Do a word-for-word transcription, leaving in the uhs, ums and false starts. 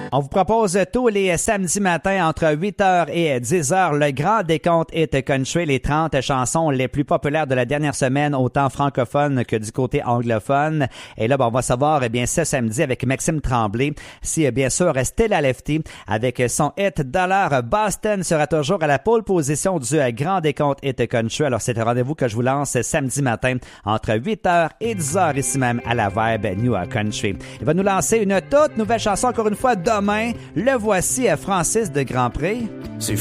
On vous propose tous les samedis matins entre huit heures et dix heures le grand décompte Hit Country, les trente chansons les plus populaires de la dernière semaine, autant francophone que du côté anglophone. Et là, ben, on va savoir eh bien ce samedi avec Maxime Tremblay si bien sûr Stella Lefty avec son hit Dollar Boston sera toujours à la pole position du grand décompte Hit Country. Alors c'est un rendez-vous que je vous lance samedi matin entre huit heures et dix heures ici même à la Vibe New Country. Il va nous lancer une toute nouvelle chanson encore une fois demain. Le voici à Francis de Grandpré.